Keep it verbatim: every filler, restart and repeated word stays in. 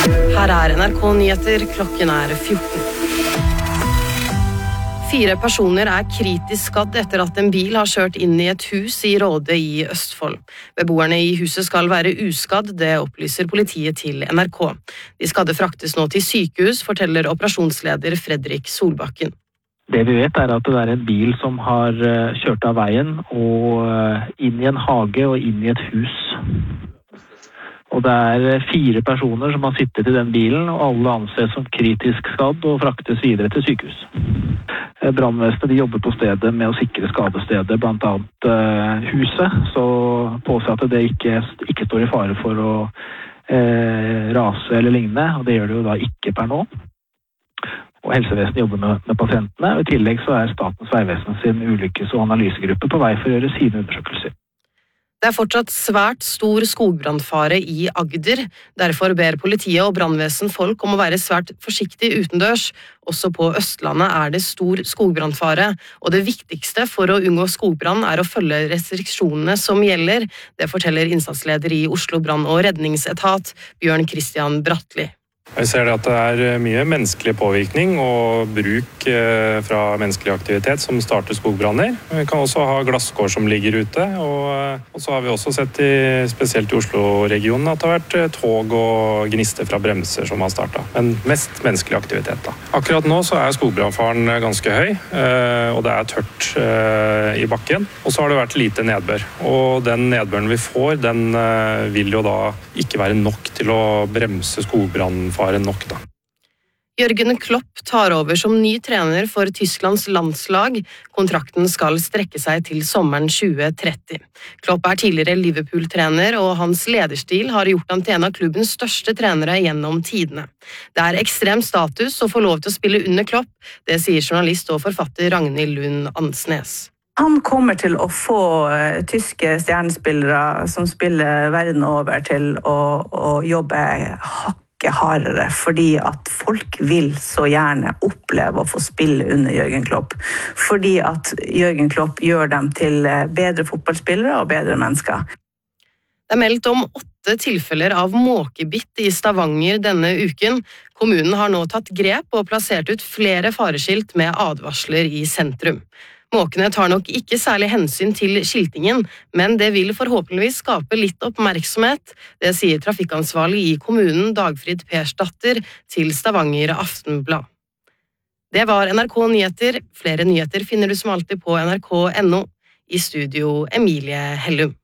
Her er N R K Nyheter, klokken er fjorten. Fire personer er kritisk skadd etter at en bil har kjørt inn i et hus i Råde i Østfold. Beboerne i huset skal være uskadd, det opplyser politiet til N R K. De skadde fraktes nå til sykehus, forteller operasjonsleder Fredrik Solbakken. Det vi vet er at det er en bil som har kjørt av veien og inn i en hage og inn i et hus. Og det er fire personer som har sittet i den bilen, og alle anses som kritisk skadd og fraktes videre til sykehus. Brannvesenet de jobber på stedet med å sikre skadestedet, blant annet uh, huset, så påse at det ikke, ikke står i fare for å uh, rase eller lignende, og det gjør det jo da ikke per nå. Og helsevesenet jobber med, med pasientene, og i tillegg så er Statens vegvesen sin ulykkes- og analysegruppe på vei for å gjøre sine undersøkelser. Det er fortsatt svært stor skogbrannfare i Agder. Derfor ber politiet og brannvesen folk om å være svært forsiktig utendørs. Også på Østlandet er det stor skogbrannfare, og det viktigste for å unngå skogbrann er å følge restriksjonene som gjelder. Det forteller innsatsleder i Oslo brann- og redningsetat, Bjørn Christian Bratteli. Vi ser at det er mye menneskelig påvirkning og bruk fra menneskelig aktivitet som starter skogbranner. Vi kan også ha glasskår som ligger ute, og så har vi også sett, i, spesielt i Oslo-regionen, at det har vært tog og gnister fra bremser som har startet. Men mest menneskelig aktivitet da. Akkurat nå så er skogbrannfaren ganske høy, og det er tørt i bakken. Og så har det vært lite nedbør, og den nedbøren vi får, den vil jo da ikke være nok til å bremse skogbrannfaren nok da. Jørgen Klopp tar over som ny trener for Tysklands landslag. Kontrakten skal strekke seg til sommeren tjue tretti. Klopp er tidligere Liverpool-trener, og hans lederstil har gjort han til en av klubbens største trenere gjennom tidene. Det er ekstrem status å få lov til å spille under Klopp, det sier journalist og forfatter Ragnhild Lund Ansnes. Han kommer til å få tyske stjernespillere som spiller verden over til å, å jobbe hakk hardere, fordi at folk vil så gjerne oppleve å få spille under Jørgen Klopp. Fordi at Jørgen Klopp gjør dem til bedre fotballspillere og bedre mennesker. Det er meldt om åtte tilfeller av måkebitt i Stavanger denne uken. Kommunen har nå tatt grep og plassert ut flere fareskilt med advarsler i sentrum. Måkene tar nok ikke særlig hensyn til skiltingen, men det vil forhåpentligvis skape litt oppmerksomhet. Det sier trafikkansvarlig i kommunen Dagfrid Persdatter til Stavanger Aftenblad. Det var N R K Nyheter. Flere nyheter finner du som alltid på N R K punktum no. I studio Emilie Hellum.